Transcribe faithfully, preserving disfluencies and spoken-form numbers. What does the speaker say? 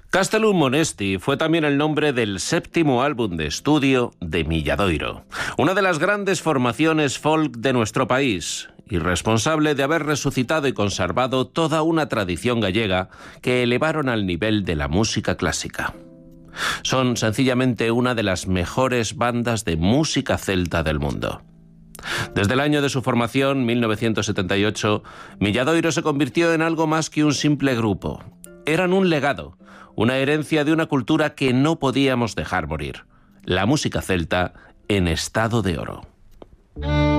Castellum Monesti fue también el nombre del séptimo álbum de estudio de Milladoiro, una de las grandes formaciones folk de nuestro país y responsable de haber resucitado y conservado toda una tradición gallega que elevaron al nivel de la música clásica. Son sencillamente una de las mejores bandas de música celta del mundo. Desde el año de su formación, mil novecientos setenta y ocho, Milladoiro se convirtió en algo más que un simple grupo. Eran un legado, una herencia de una cultura que no podíamos dejar morir. La música celta en estado de oro.